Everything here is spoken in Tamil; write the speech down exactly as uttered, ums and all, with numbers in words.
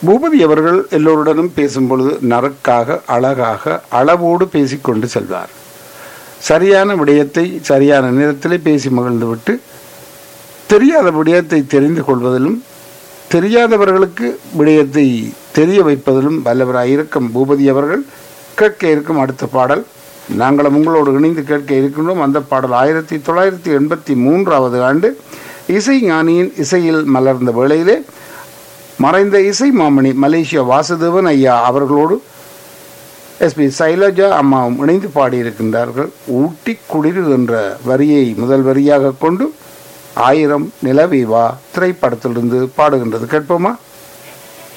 பூபதி அவர்கள் எல்லோருடனும் பேசும் பொழுது நறுக்காக அழகாக அளவோடு பேசிக்கொண்டு செல்வார். சரியான விடயத்தை சரியான நேரத்திலே பேசி மகிழ்ந்துவிட்டு தெரியாத விடயத்தை தெரிந்து கொள்வதிலும் தெரியாதவர்களுக்கு விடயத்தை தெரிய வைப்பதிலும் வல்லவராயிருக்கும் பூபதி அவர்கள் கேட்க இருக்கும் அடுத்த பாடல் நாங்களும் உங்களோடு இணைந்து கேட்க இருக்கின்றோம். அந்த பாடல் ஆயிரத்தி தொள்ளாயிரத்தி எண்பத்தி மூன்றாவது ஆண்டு இசை ஞானியின் இசையில் மலர்ந்த வேளையிலே மறைந்த இசை மாமணி மலேசியா வாசுதேவன் ஐயா அவர்களோடு எஸ்பி சைலஜா அம்மாவும் இணைந்து பாடியிருக்கின்றார்கள். ஊட்டி குளிர் என்ற வரியை முதல் வரியாக கொண்டு ஆயிரம் நிலவே வா திரைப்படத்திலிருந்து பாடுகின்றது. கேட்போமா?